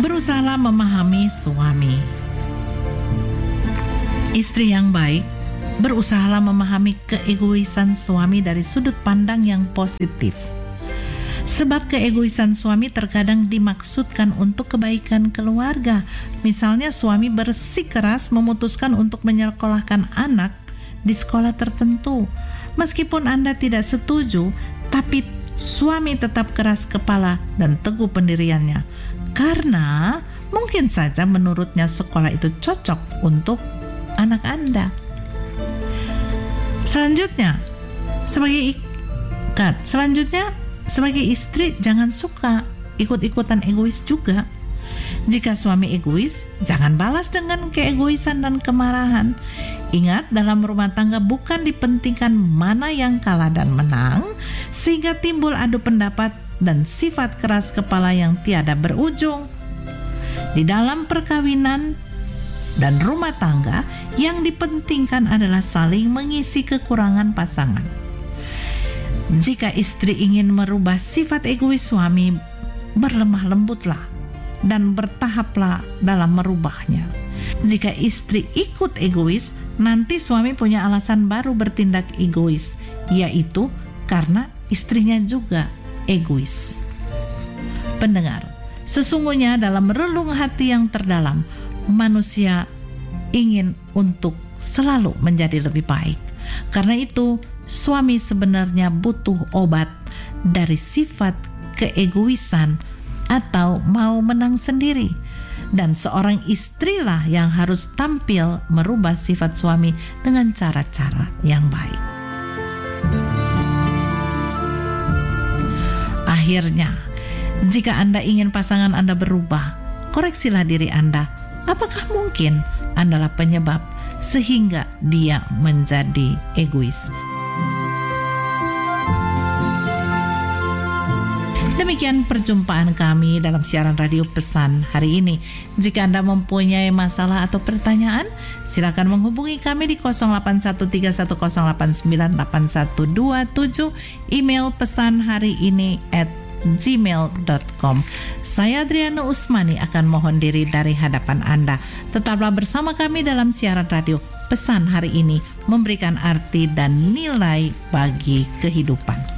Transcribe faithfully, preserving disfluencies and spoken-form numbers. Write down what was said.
Berusahalah memahami suami. Istri yang baik berusahalah memahami keegoisan suami dari sudut pandang yang positif. Sebab keegoisan suami terkadang dimaksudkan untuk kebaikan keluarga. Misalnya suami bersikeras memutuskan untuk menyekolahkan anak di sekolah tertentu. Meskipun Anda tidak setuju, tapi suami tetap keras kepala dan teguh pendiriannya. Karena mungkin saja menurutnya sekolah itu cocok untuk anak Anda. Selanjutnya, sebagai ikat, selanjutnya sebagai istri jangan suka ikut-ikutan egois juga. Jika suami egois, jangan balas dengan keegoisan dan kemarahan. Ingat, dalam rumah tangga bukan dipentingkan mana yang kalah dan menang, sehingga timbul adu pendapat dan sifat keras kepala yang tiada berujung. Di dalam perkawinan dan rumah tangga, yang dipentingkan adalah saling mengisi kekurangan pasangan. Jika istri ingin merubah sifat egois suami, berlemah lembutlah dan bertahaplah dalam merubahnya. Jika istri ikut egois, nanti suami punya alasan baru bertindak egois, yaitu karena istrinya juga egois. Pendengar, sesungguhnya dalam relung hati yang terdalam, manusia ingin untuk selalu menjadi lebih baik. Karena itu, suami sebenarnya butuh obat dari sifat keegoisan atau mau menang sendiri. Dan seorang istrilah yang harus tampil merubah sifat suami dengan cara-cara yang baik. Akhirnya, jika Anda ingin pasangan Anda berubah, koreksilah diri Anda. Apakah mungkin Andalah penyebab sehingga dia menjadi egois? Demikian perjumpaan kami dalam siaran radio Pesan hari ini. Jika Anda mempunyai masalah atau pertanyaan, silakan menghubungi kami di nol delapan satu tiga satu nol delapan sembilan delapan satu dua tujuh, email pesan hari ini at gmail dot com. Saya Adriana Usmani akan mohon diri dari hadapan Anda. Tetaplah bersama kami dalam siaran radio Pesan hari ini, memberikan arti dan nilai bagi kehidupan.